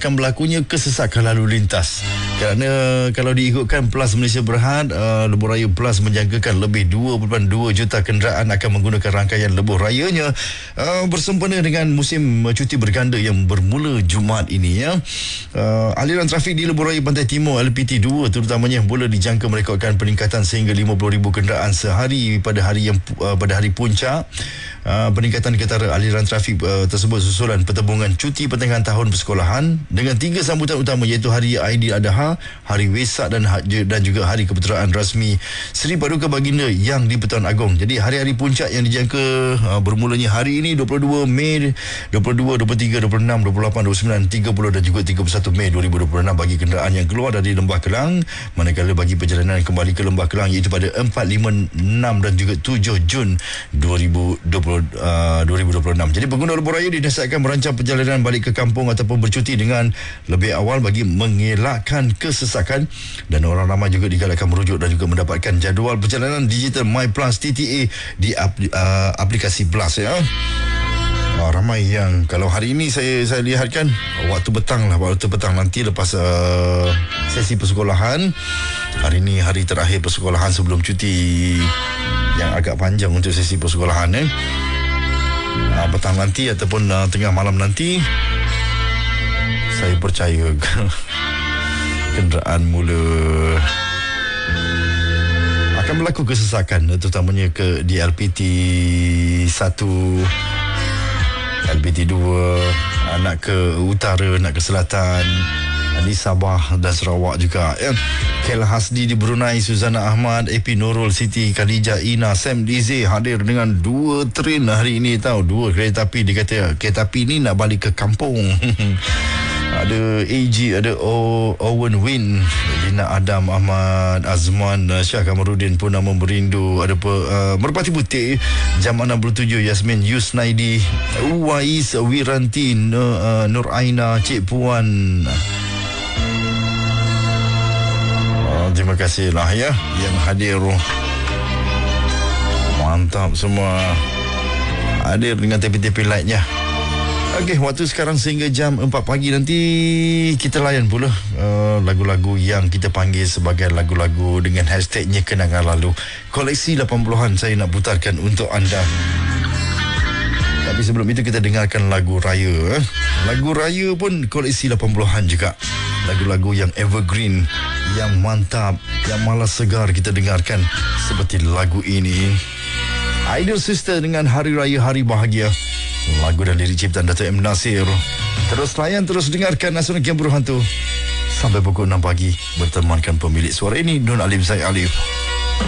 akan berlakunya kesesakan lalu lintas. Kerana kalau diikutkan Plus Malaysia Berhad, Lebuh Raya Plus menjangkakan lebih 2.2 juta kenderaan akan menggunakan rangkaian lebuh rayanya bersempena dengan musim cuti berganda yang bermula Jumaat ini ya. Aliran trafik di Lebuh Raya Pantai Timur LPT2 terutamanya boleh dijangka merekodkan peningkatan sehingga 50,000 kenderaan sehari pada hari puncak. Peningkatan ketara aliran trafik tersebut susulan pertembungan cuti pertengahan tahun persekolahan dengan 3 sambutan utama iaitu Hari Aidiladha, Hari Wesak dan juga Hari Keputeraan Rasmi Seri Paduka Baginda Yang di Pertuan Agong. Jadi hari-hari puncak yang dijangka bermulanya hari ini 22 Mei, 22, 23, 26, 28, 29, 30 dan juga 31 Mei 2026 bagi kenderaan yang keluar dari Lembah Kelang, manakala bagi perjalanan kembali ke Lembah Kelang iaitu pada 4, 5, 6 dan juga 7 Jun 2026. Jadi pengguna lebuh raya dinasihatkan merancang perjalanan balik ke kampung ataupun bercuti dengan lebih awal bagi mengelakkan kesesakan, dan orang ramai juga digalakkan merujuk dan juga mendapatkan jadual perjalanan digital My Plus TTA di aplikasi Plus ya. Ramai yang kalau hari ini saya lihatkan waktu petang nanti lepas sesi persekolahan. Hari ini hari terakhir persekolahan sebelum cuti yang agak panjang untuk sesi persekolahan petang nanti ataupun tengah malam nanti, saya percaya kenderaan mula akan berlaku kesesakan, terutamanya di LPT 1, LPT 2, nak ke utara, nak ke selatan, di Sabah dan Sarawak juga ya. Kel Hasdi di Brunei, Suzana Ahmad, AP Nurul Siti, Khadijah Ina, Sam Dize hadir dengan 2 train hari ini tahu. 2 kereta api. Dia kata kereta api ni nak balik ke kampung. Ada AG, ada Owen Win, Lina Adam, Ahmad Azman, Syah Kamarudin pun nama berindu. Ada Merpati Putih, Jam 67, Yasmin Yusnaidi, Uwais Wiranti, Nur Aina, Cik Puan. Terima kasih lah ya yang hadir. Mantap semua hadir dengan tepi-tepi lightnya. Okey, waktu sekarang sehingga jam 4 pagi nanti kita layan pula lagu-lagu yang kita panggil sebagai lagu-lagu dengan hashtagnya kenangan lalu. Koleksi 80-an saya nak putarkan untuk anda. Tapi sebelum itu kita dengarkan lagu raya. Lagu raya pun koleksi 80-an juga. Lagu-lagu yang evergreen, yang mantap, yang malas segar kita dengarkan, seperti lagu ini. Idol Sister dengan Hari Raya Hari Bahagia. Lagu dan lirik ciptaan Dato' M. Nasir. Terus layan, terus dengarkan Nasional Game Berhantu sampai pukul 6 pagi. Bertemankan pemilik suara ini, Nun Alim Zaid Alif.